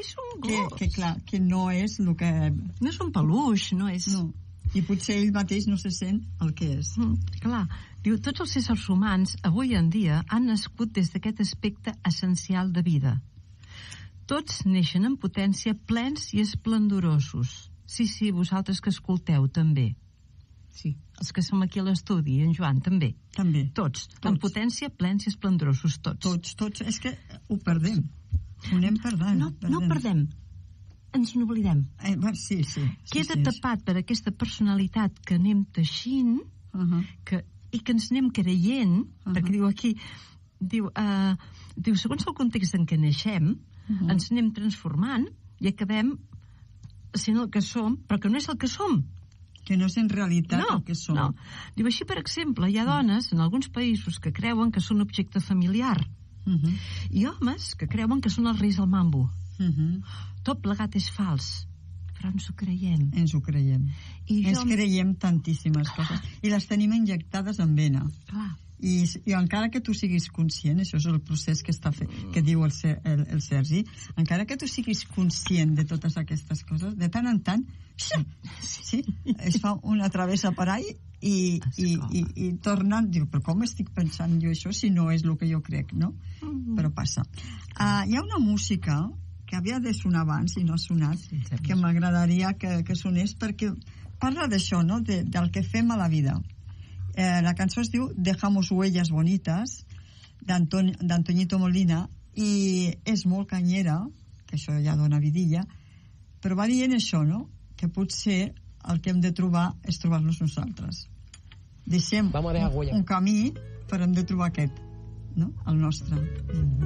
és un gos. Que clar, que no és el que... No és un peluix, no és... No. I potser ell mateix no se sent el que és. Clar, diu, tots els éssers humans avui en dia han nascut des d'aquest aspecte essencial de vida. Tots neixen en potència plens i esplendorosos. Sí, vosaltres que escolteu també. Sí, els que som aquí a l'estudi, en Joan també. També. Tots. En potència plens i esplendorosos, tots. Tots. És que ho perdem. Ho anem perdent. No perdem. Ens n'oblidem. Sí. Queda tapat per aquesta personalitat que anem teixint i que ens anem creient, perquè diu aquí, diu, segons el context en què naixem, ens anem transformant i acabem sent el que som, però que no és el que som. Que no és en realitat el que som. No. Diu, així, per exemple, hi ha dones en alguns països que creuen que són objecte familiar i homes que creuen que són els reis del mambo. Tot plegat és fals, però ens ho creiem. Ens creiem tantíssimes coses i les tenim injectades en vena. Clar. I encara que tu siguis conscient, això és el procés que està fent, que diu el Sergi, encara que tu siguis conscient de totes aquestes coses, de tant en tant es fa una travessa per ahí i tornen, diu, però com estic pensant jo això si no és el que jo crec, no? Però passa. Hi ha una música que havia de sonar abans i no ha sonat, que m'agradaria que sonés perquè parla d'això, no? Del que fem a la vida. La cançó es diu Dejamos huellas bonitas, d'Antoñito Molina, i és molt canyera, que això ja dona vidilla, però va dient això, no? Que potser el que hem de trobar és trobar-nos nosaltres. Deixem un camí, però hem de trobar aquest, no? El nostre.